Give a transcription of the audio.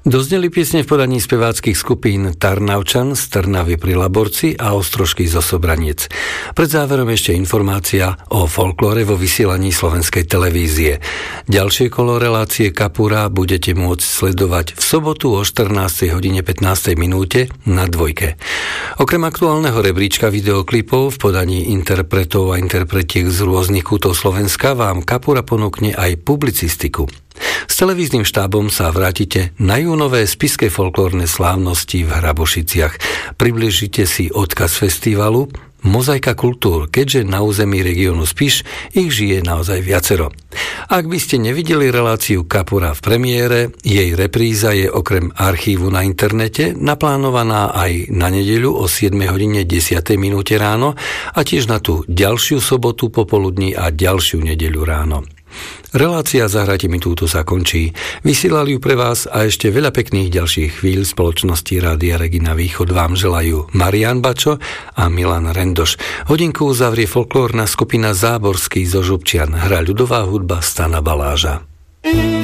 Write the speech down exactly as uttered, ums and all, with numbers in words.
Dozneli piesne v podaní speváckych skupín Tarnavčan z Trnavy pri Laborci a Ostrožky zo Sobraniec. Pred záverom ešte informácia o folklóre vo vysielaní slovenskej televízie. Ďalšie kolo relácie Kapura budete môcť sledovať v sobotu o štrnástej hodine pätnástej minúte na Dvojke. Okrem aktuálneho rebríčka videoklipov v podaní interpretov a interpretiek z rôznych kútov Slovenska vám Kapura ponúkne aj publicistiku. S televíznym štábom sa vrátite na júnové spišské folklórne slávnosti v Hrabošiciach. Približite si odkaz festivalu Mozaika kultúr, keďže na území regiónu Spiš ich žije naozaj viacero. Ak by ste nevideli reláciu Kapura v premiére, jej repríza je okrem archívu na internete naplánovaná aj na nedeľu o siedmej hodine desiatej minúte ráno a tiež na tú ďalšiu sobotu popoludní a ďalšiu nedeľu ráno. Relácia Zahrajte mi túto sa končí. Vysielali ju pre vás a ešte veľa pekných ďalších chvíľ spoločnosti Rádia Regina Východ vám želajú Marián Bačo a Milan Rendoš. Hodinku uzavrie folklórna skupina Záborský zo Župčian. Hra ľudová hudba Stana Baláža.